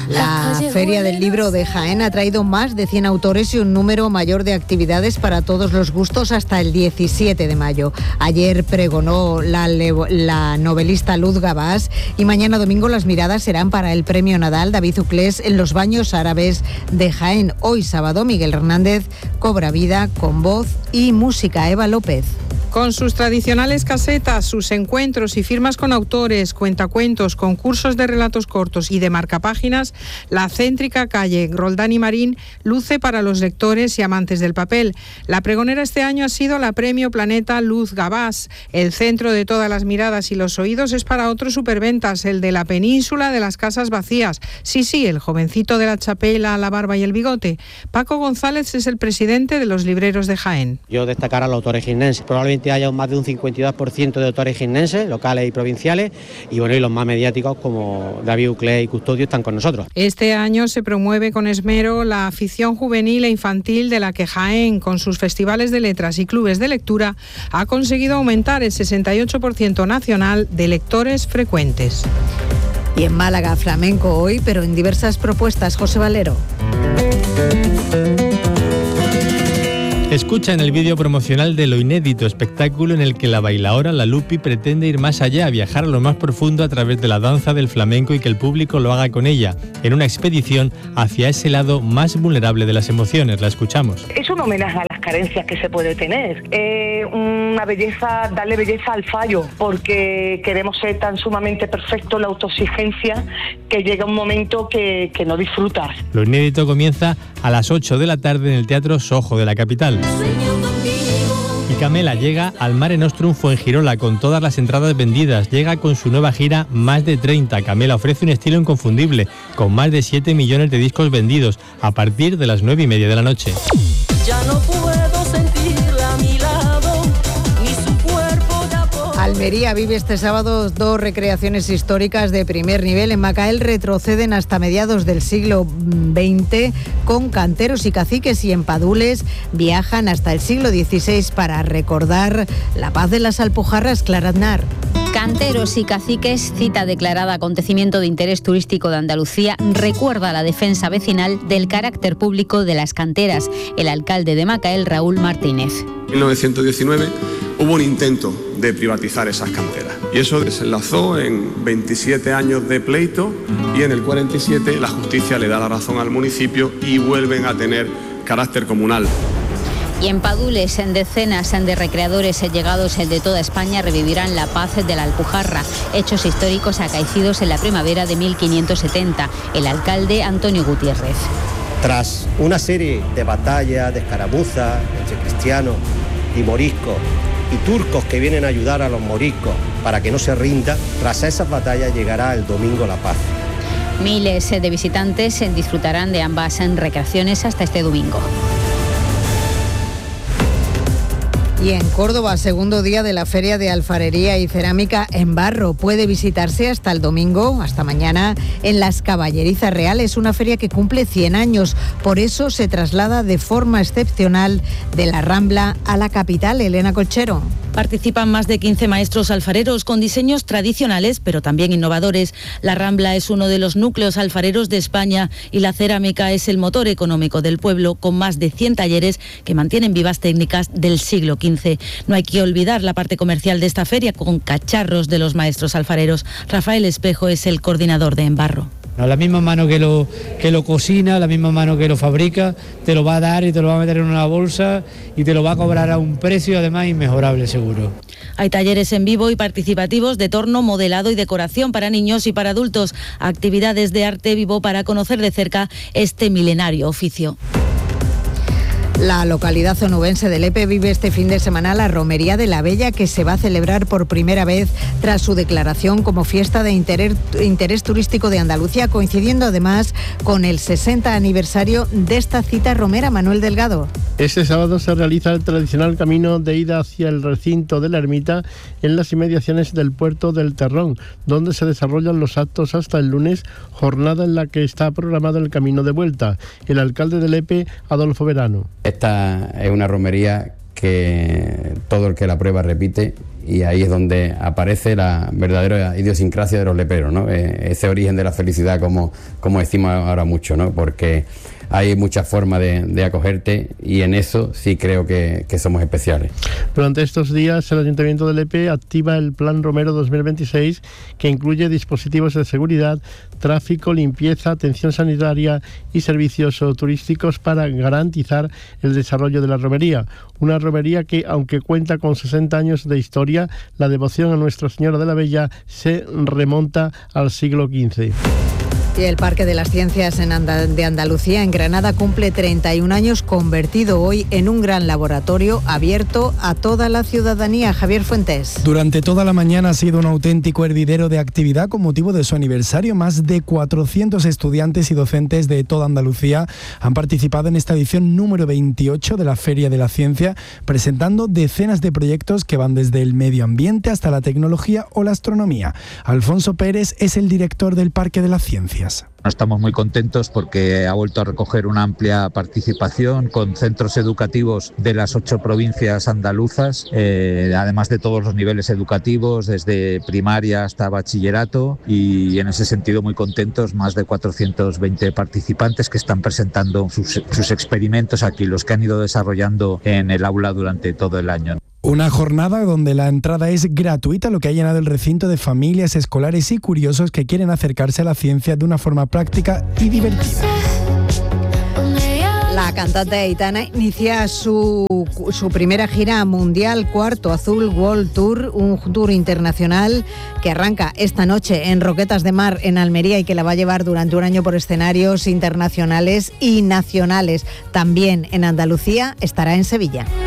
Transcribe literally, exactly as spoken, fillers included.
La Feria del Libro de Jaén ha traído más de cien autores y un número mayor de actividades para todos los gustos hasta el diecisiete de mayo. Ayer pregonó la, la novelista Luz Gabás y mañana domingo las miradas serán para el Premio Nadal David Uclés en los Baños Árabes de Jaén. Hoy sábado Miguel Hernández cobra vida con voz y música. Eva López. Con sus tradicionales casetas, sus encuentros y firmas con autores, cuentacuentos, concursos de relatos cortos y de marcapáginas, la céntrica calle Roldán y Marín luce para los lectores y amantes del papel. La pregonera este año ha sido la Premio Planeta Luz Gabás. El centro de todas las miradas y los oídos es para otros superventas, el de la península de las casas vacías. Sí, sí, el jovencito de la chapela, la barba y el bigote. Paco González es el presidente de los libreros de Jaén. Yo destacar a los autores jiennenses. Probablemente haya más de un cincuenta y dos por ciento de autores jiennenses, locales y provinciales, y bueno, y los más mediáticos como David Uclés y Custodio están con nosotros. Este año se promueve con esmero la afición juvenil e infantil, de la que Jaén, con sus festivales de letras y clubes de lectura, ha conseguido aumentar el sesenta y ocho por ciento nacional de lectores frecuentes. Y en Málaga, flamenco hoy, pero en diversas propuestas. José Valero. Escucha en el vídeo promocional de Lo Inédito, espectáculo en el que la bailaora La Lupi pretende ir más allá, viajar a lo más profundo a través de la danza del flamenco y que el público lo haga con ella, en una expedición hacia ese lado más vulnerable de las emociones. La escuchamos. Es un homenaje a las carencias que se puede tener, eh, una belleza, darle belleza al fallo, porque queremos ser tan sumamente perfectos, la autoexigencia, que llega un momento que, que no disfrutas. Lo Inédito comienza a las ocho de la tarde en el Teatro Sojo de la capital. Y Camela llega al Mare Nostrum Fuengirola con todas las entradas vendidas. Llega con su nueva gira Más de treinta. Camela ofrece un estilo inconfundible, con más de siete millones de discos vendidos, a partir de las nueve y media de la noche. Ya no puedo sentirla a mi lado, ni su cuerpo ya por... Almería vive este sábado dos recreaciones históricas de primer nivel. En Macael retroceden hasta mediados del siglo veinte con canteros y caciques, y en Padules viajan hasta el siglo dieciséis para recordar la paz de las Alpujarras. Clara Aznar. Canteros y caciques, cita declarada acontecimiento de interés turístico de Andalucía, recuerda la defensa vecinal del carácter público de las canteras. El alcalde de Macael, Raúl Martínez. En mil novecientos diecinueve hubo un intento de privatizar esas canteras y eso desenlazó en veintisiete años de pleito, y en el cuarenta y siete la justicia le da la razón al municipio y vuelven a tener carácter comunal. Y en Padules, en decenas de recreadores llegados de toda España revivirán la paz de la Alpujarra, hechos históricos acaecidos en la primavera de mil quinientos setenta. El alcalde, Antonio Gutiérrez. Tras una serie de batallas, de escaramuzas entre cristianos y moriscos, y turcos que vienen a ayudar a los moriscos para que no se rindan, tras esas batallas llegará el domingo la paz. Miles de visitantes disfrutarán de ambas recreaciones hasta este domingo. Y en Córdoba, segundo día de la Feria de Alfarería y Cerámica en Barro. Puede visitarse hasta el domingo, hasta mañana, en Las Caballerizas Reales, una feria que cumple cien años. Por eso se traslada de forma excepcional de la Rambla a la capital. Elena Colchero. Participan más de quince maestros alfareros con diseños tradicionales, pero también innovadores. La Rambla es uno de los núcleos alfareros de España y la cerámica es el motor económico del pueblo, con más de cien talleres que mantienen vivas técnicas del siglo quince. No hay que olvidar la parte comercial de esta feria, con cacharros de los maestros alfareros. Rafael Espejo es el coordinador de Embarro. No, la misma mano que lo, que lo cocina, la misma mano que lo fabrica, te lo va a dar y te lo va a meter en una bolsa y te lo va a cobrar a un precio además inmejorable, seguro. Hay talleres en vivo y participativos de torno, modelado y decoración para niños y para adultos, actividades de arte vivo para conocer de cerca este milenario oficio. La localidad onubense de Lepe vive este fin de semana la Romería de la Bella, que se va a celebrar por primera vez tras su declaración como fiesta de interés, interés turístico de Andalucía, coincidiendo además con el sesenta aniversario de esta cita romera. Manuel Delgado. Este sábado se realiza el tradicional camino de ida hacia el recinto de la ermita en las inmediaciones del puerto del Terrón, donde se desarrollan los actos hasta el lunes, jornada en la que está programado el camino de vuelta. El alcalde de Lepe, Adolfo Verano. Esta es una romería que todo el que la prueba repite y ahí es donde aparece la verdadera idiosincrasia de los leperos, ¿no? Eh, ese origen de la felicidad, como, como decimos ahora mucho, ¿no? Porque hay muchas formas de, de acogerte y en eso sí creo que, que somos especiales. Durante estos días el Ayuntamiento de Lepe activa el Plan Romero dos mil veintiséis, que incluye dispositivos de seguridad, tráfico, limpieza, atención sanitaria y servicios turísticos para garantizar el desarrollo de la romería. Una romería que, aunque cuenta con sesenta años de historia, la devoción a Nuestra Señora de la Bella se remonta al siglo quince. Y el Parque de las Ciencias en Andal- de Andalucía, en Granada, cumple treinta y un años, convertido hoy en un gran laboratorio abierto a toda la ciudadanía. Javier Fuentes. Durante toda la mañana ha sido un auténtico hervidero de actividad con motivo de su aniversario. Más de cuatrocientos estudiantes y docentes de toda Andalucía han participado en esta edición número veintiocho de la Feria de la Ciencia, presentando decenas de proyectos que van desde el medio ambiente hasta la tecnología o la astronomía. Alfonso Pérez es el director del Parque de las Ciencias. Estamos muy contentos porque ha vuelto a recoger una amplia participación con centros educativos de las ocho provincias andaluzas, eh, además de todos los niveles educativos, desde primaria hasta bachillerato, y en ese sentido muy contentos, más de cuatrocientos veinte participantes que están presentando sus, sus experimentos aquí, los que han ido desarrollando en el aula durante todo el año. Una jornada donde la entrada es gratuita, lo que ha llenado el recinto de familias, escolares y curiosos que quieren acercarse a la ciencia de una forma práctica y divertida. La cantante Aitana inicia su, su primera gira mundial, Cuarto Azul World Tour, un tour internacional que arranca esta noche en Roquetas de Mar, en Almería, y que la va a llevar durante un año por escenarios internacionales y nacionales. También en Andalucía estará en Sevilla.